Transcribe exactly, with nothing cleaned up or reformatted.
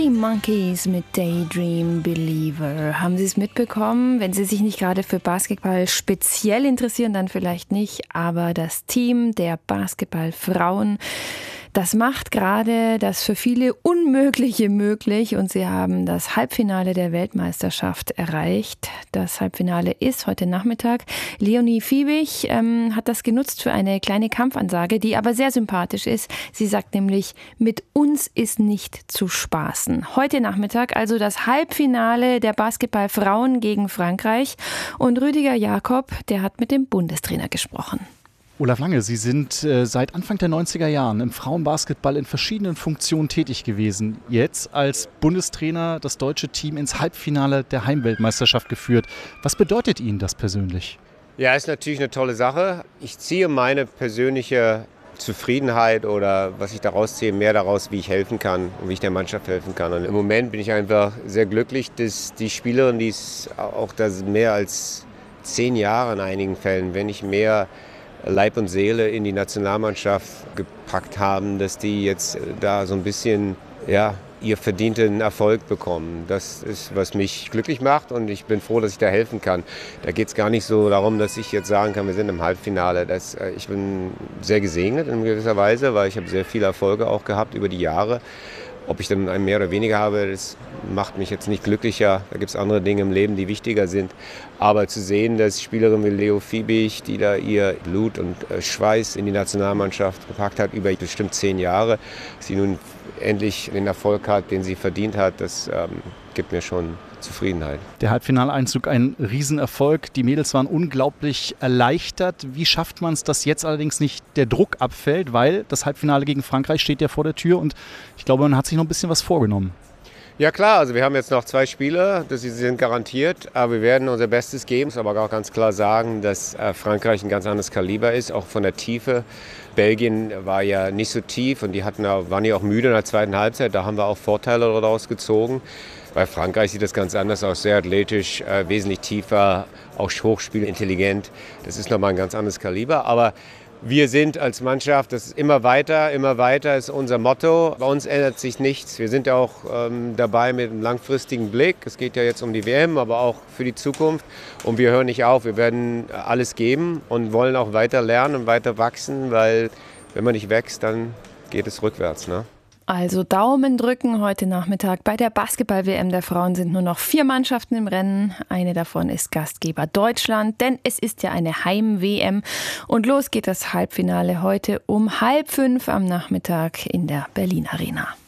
Die Monkeys mit Daydream Believer. Haben Sie es mitbekommen? Wenn Sie sich nicht gerade für Basketball speziell interessieren, dann vielleicht nicht. Aber das Team der Basketballfrauen, das macht gerade das für viele Unmögliche möglich. Und sie haben das Halbfinale der Weltmeisterschaft erreicht. Das Halbfinale ist heute Nachmittag. Leonie Fiebig ähm, hat das genutzt für eine kleine Kampfansage, die aber sehr sympathisch ist. Sie sagt nämlich, mit uns ist nicht zu spaßen. Heute Nachmittag also das Halbfinale der Basketballfrauen gegen Frankreich. Und Rüdiger Jakob, der hat mit dem Bundestrainer gesprochen. Olaf Lange, Sie sind äh, seit Anfang der neunziger Jahren im Frauenbasketball in verschiedenen Funktionen tätig gewesen. Jetzt als Bundestrainer das deutsche Team ins Halbfinale der Heimweltmeisterschaft geführt. Was bedeutet Ihnen das persönlich? Ja, ist natürlich eine tolle Sache. Ich ziehe meine persönliche Zufriedenheit oder was ich daraus ziehe, mehr daraus, wie ich helfen kann und wie ich der Mannschaft helfen kann. Und im Moment bin ich einfach sehr glücklich, dass die Spielerin, die es auch das mehr als zehn Jahre in einigen Fällen, wenn nicht mehr, Leib und Seele in die Nationalmannschaft gepackt haben, dass die jetzt da so ein bisschen ja, ihr verdienten Erfolg bekommen. Das ist, was mich glücklich macht und ich bin froh, dass ich da helfen kann. Da geht es gar nicht so darum, dass ich jetzt sagen kann, wir sind im Halbfinale. Das, ich bin sehr gesegnet in gewisser Weise, weil ich habe sehr viele Erfolge auch gehabt über die Jahre. Ob ich dann einen mehr oder weniger habe, das macht mich jetzt nicht glücklicher. Da gibt es andere Dinge im Leben, die wichtiger sind. Aber zu sehen, dass Spielerin wie Leo Fiebig, die da ihr Blut und Schweiß in die Nationalmannschaft gepackt hat, über bestimmt zehn Jahre, sie nun endlich den Erfolg hat, den sie verdient hat, das ähm, gibt mir schon Zufriedenheit. Der Halbfinaleinzug ein Riesenerfolg. Die Mädels waren unglaublich erleichtert. Wie schafft man es, dass jetzt allerdings nicht der Druck abfällt, weil das Halbfinale gegen Frankreich steht ja vor der Tür und ich glaube, man hat sich noch ein bisschen was vorgenommen. Ja klar, also wir haben jetzt noch zwei Spiele, das sind garantiert, aber wir werden unser Bestes geben. Ich muss aber auch ganz klar sagen, dass Frankreich ein ganz anderes Kaliber ist, auch von der Tiefe. Belgien war ja nicht so tief und die hatten, waren ja auch müde in der zweiten Halbzeit, da haben wir auch Vorteile daraus gezogen. Bei Frankreich sieht das ganz anders aus, sehr athletisch, äh, wesentlich tiefer, auch hochspielintelligent. Das ist nochmal ein ganz anderes Kaliber, aber wir sind als Mannschaft, das ist immer weiter, immer weiter ist unser Motto. Bei uns ändert sich nichts. Wir sind ja auch ähm, dabei mit einem langfristigen Blick. Es geht ja jetzt um die W M, aber auch für die Zukunft. Und wir hören nicht auf. Wir werden alles geben und wollen auch weiter lernen und weiter wachsen, weil wenn man nicht wächst, dann geht es rückwärts, ne? Also Daumen drücken heute Nachmittag. Bei der Basketball-W M der Frauen sind nur noch vier Mannschaften im Rennen. Eine davon ist Gastgeber Deutschland, denn es ist ja eine Heim-W M. Und los geht das Halbfinale heute um halb fünf am Nachmittag in der Berlin Arena.